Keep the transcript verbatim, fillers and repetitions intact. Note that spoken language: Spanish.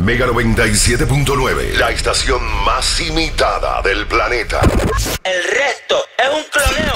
Mega noventa y siete punto nueve, la estación más imitada del planeta. El resto es un cloneo.